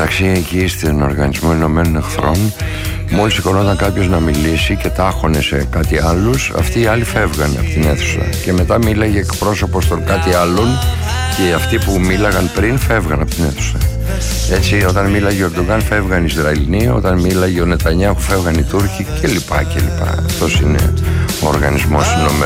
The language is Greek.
μεταξύ, εκεί στον Οργανισμό Ηνωμένων Εχθρών, μόλις σηκωνόταν κάποιος να μιλήσει και τάχωνε σε κάτι άλλους, αυτοί οι άλλοι φεύγανε από την αίθουσα. Και μετά μίλαγε εκπρόσωπος των κάτι άλλων και αυτοί που μίλαγαν πριν φεύγαν από την αίθουσα. Έτσι, όταν μίλαγε ο Ερντογάν, φεύγαν οι Ισραηλινοί, όταν μίλαγε ο Νετανιάχου, φεύγαν οι Τούρκοι κλπ. Αυτός είναι ο Οργανισμός Ηνωμένων